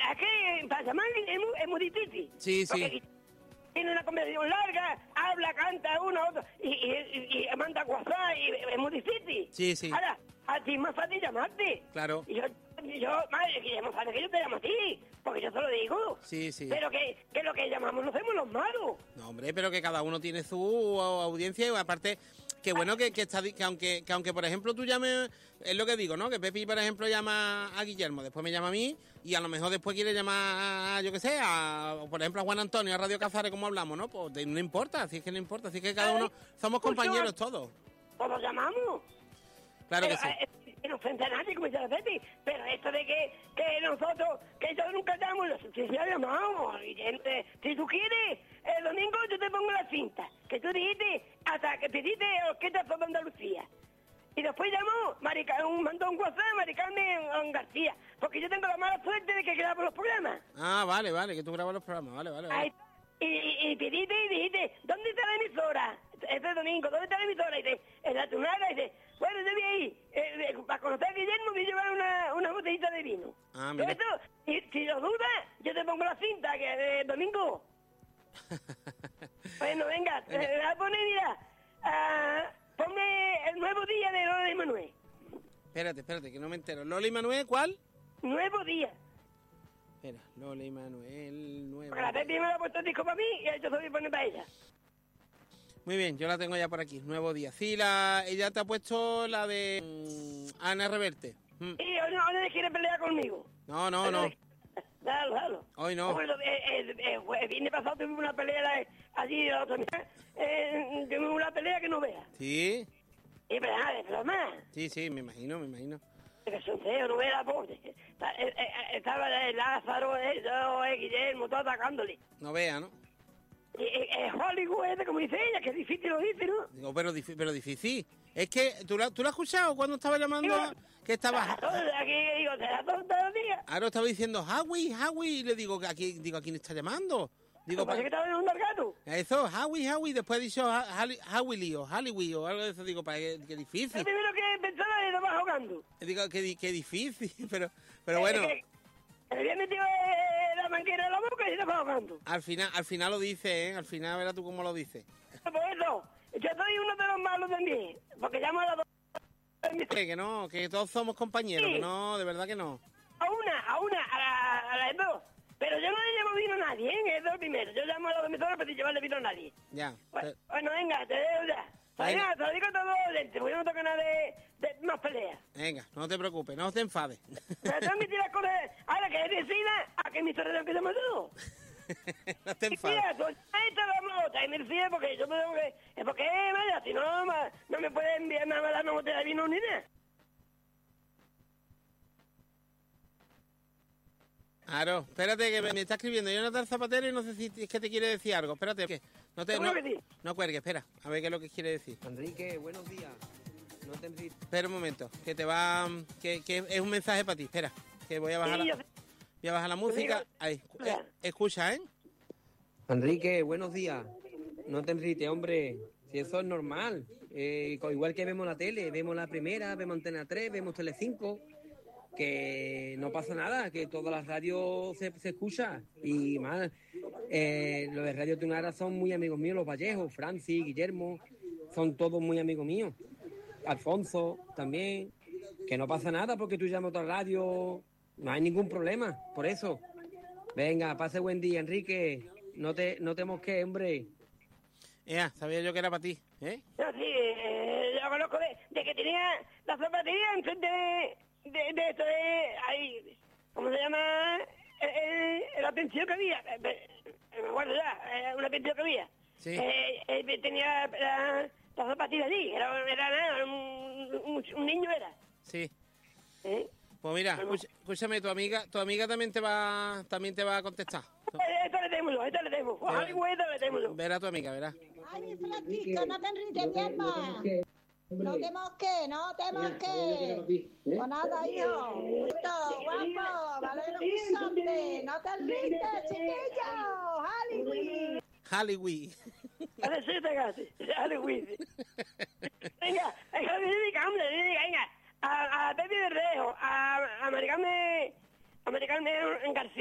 es que para llamar es muy difícil. Sí, porque sí. tiene una conversación larga, habla, canta uno, otro, y manda WhatsApp, y es muy difícil. Sí, sí. Ahora, a ti es más fácil llamarte. Claro. Y yo madre, que es más fácil que yo te llamo a ti, porque yo te lo digo. Sí, sí. Pero que lo que llamamos no hacemos los malos. No, hombre, pero que cada uno tiene su audiencia y aparte, que bueno que aunque por ejemplo tú llames, es lo que digo, ¿no? Que Pepi, por ejemplo, llama a Guillermo, después me llama a mí y a lo mejor después quiere llamar a, yo qué sé, por ejemplo, a Juan Antonio, a Radio Cazares, como hablamos, ¿no? Pues no importa, así es que no importa, así es que cada uno somos compañeros todos. Todos llamamos. Claro que pero, sí. No ofende a nadie, como dice la Pepi, pero esto de que nosotros, que yo nunca llamo, si se ha llamado, evidente. Si tú quieres, el domingo yo te pongo la cinta, que tú dijiste, hasta que pediste Orquesta de Andalucía. Y después llamó, mandó un WhatsApp a Mari Carmen García, porque yo tengo la mala suerte de que grabo los programas. Ah, vale, que tú grabas los programas, vale. Ahí, y pediste y dijiste, ¿dónde está la emisora? Este domingo, ¿dónde está la emisora? Y dice, en la Tunada, y dice, bueno, yo voy ahí, para conocer a Guillermo voy a llevar una botellita de vino. Ah, mira. Eso, y si lo dudas, yo te pongo la cinta, que es domingo. Bueno, venga, te voy a poner, mira, ponme el nuevo día de Lola y Manuel. Espérate, que no me entero. ¿Lola y Manuel cuál? Nuevo día. Espera, Lola y Manuel, nuevo. Porque la Pepi me la ha puesto el disco para mí y yo se lo voy a poner para ella. Muy bien, yo la tengo ya por aquí, nuevo día. Sí, ella te ha puesto la de Ana Reverte. Y hoy no quiere pelear conmigo. No. Dalo. Hoy no. Bueno, el viernes pasado tuvimos una pelea allí la otra mitad. Tuvimos una pelea que no veas. Sí. Y pero más. Sí, me imagino. Que son feos, no veas, pobre. Estaba el Lázaro, Guillermo, todo atacándole. No vea, ¿no? Y Hollywood, como dice ella, que es difícil lo dice, ¿no? Digo, pero difícil. Es que, ¿tú lo has escuchado cuando estaba llamando? Que estaba... Aquí digo, te da todos los días. Ahora estaba diciendo, Howie, y le digo, ¿a quién está llamando? Digo, Parece que estaba en un gato. Eso, Howie, después ha dicho Howie o algo de eso, digo, para que difícil. Lo primero que pensaba era más jugando. Digo, que difícil, pero bueno. Le había metido la manguera en la boca y se estaba ahogando. Al final lo dice, ¿eh? Al final verás tú cómo lo dice. Por eso, yo soy uno de los malos también, porque llamo a las dos. Que todos somos compañeros, Sí. que no, de verdad que no. A las dos. Pero yo no le llevo vino a nadie, ¿eh? Es lo primero. Yo llamo a los emisores para llevarle vino a nadie. Ya. Bueno, venga, te dejo ya. Venga, te lo digo todo lento, porque yo no toco nada de más peleas. Venga, no te preocupes, no te enfades. Me transmitir las cosas. Ahora que decida a qué emisora tengo que llamar yo. No te enfades. Mira, tú esta la otra y me decía porque yo tengo que... Es porque, vaya, si no me puede enviar nada más la botella de vino ni nada. Claro, espérate que me está escribiendo Jonathan Zapatero y no sé si es que te quiere decir algo. Espérate, que no cuelgue, espera, a ver qué es lo que quiere decir. Enrique, buenos días. No te enriques. Espera un momento, que es un mensaje para ti. Espera, que voy a bajar la música. Ahí, escucha, ¿eh? Enrique, buenos días. No te enriques, hombre. Si eso es normal. Igual que vemos la tele, vemos la primera, vemos Antena 3, vemos Telecinco. Que no pasa nada, que todas las radios se escucha y más, los de Radio Tunara son muy amigos míos, los Vallejos, Francis, Guillermo, son todos muy amigos míos, Alfonso también, que no pasa nada porque tú llamas a otra radio, no hay ningún problema, por eso. Venga, pase buen día, Enrique, no te mosques, hombre. Sabía yo que era para ti, ¿eh? No, sí, yo conozco de que tenía la zapatería enfrente de esto de ahí, ¿cómo se llama? La pensión que había, me acuerdo ya, una pensión que había. Sí. Tenía la zapatilla allí, era un niño era. Sí. Pues mira, escúchame, tu amiga también te va a contestar. Esto le demos. Verá tu amiga, verá. Ay, Francisco, no te enriques, mi alma. No te mosques. Pues nada, hijo. Guapo, vale lo guisote. No te enriques, chiquillo. Hollywood. Hollywood. Venga, venga. A Pepe Berrejo, a Maricarmen García.